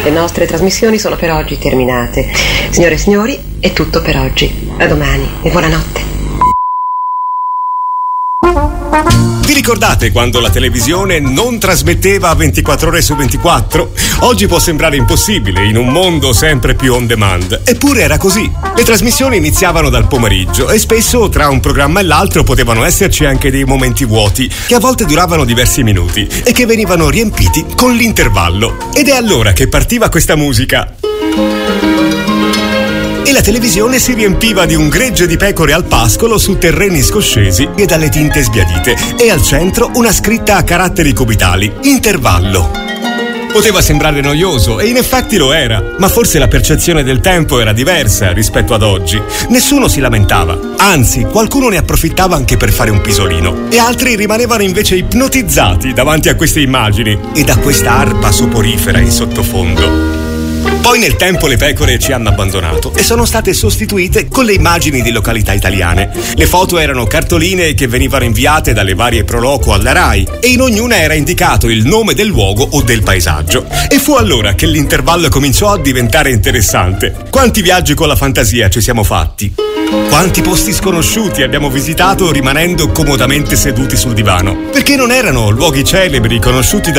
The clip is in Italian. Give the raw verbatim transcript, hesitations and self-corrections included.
Le nostre trasmissioni sono per oggi terminate. Signore e signori, è tutto per oggi. A domani e buonanotte. Vi ricordate quando la televisione non trasmetteva ventiquattro ore su ventiquattro? Oggi può sembrare impossibile in un mondo sempre più on demand, eppure era così. Le trasmissioni iniziavano dal pomeriggio e spesso tra un programma e l'altro potevano esserci anche dei momenti vuoti che a volte duravano diversi minuti e che venivano riempiti con l'intervallo. Ed è allora che partiva questa musica. E la televisione si riempiva di un gregge di pecore al pascolo su terreni scoscesi e dalle tinte sbiadite, e al centro una scritta a caratteri cubitali: intervallo. Poteva sembrare noioso, e in effetti lo era, ma forse la percezione del tempo era diversa rispetto ad oggi. Nessuno si lamentava, anzi qualcuno ne approfittava anche per fare un pisolino, e altri rimanevano invece ipnotizzati davanti a queste immagini e da questa arpa soporifera in sottofondo. Poi nel tempo le pecore ci hanno abbandonato e sono state sostituite con le immagini di località italiane. Le foto erano cartoline che venivano inviate dalle varie Proloco alla Rai e in ognuna era indicato il nome del luogo o del paesaggio. E fu allora che l'intervallo cominciò a diventare interessante. Quanti viaggi con la fantasia ci siamo fatti? Quanti posti sconosciuti abbiamo visitato rimanendo comodamente seduti sul divano? Perché non erano luoghi celebri conosciuti da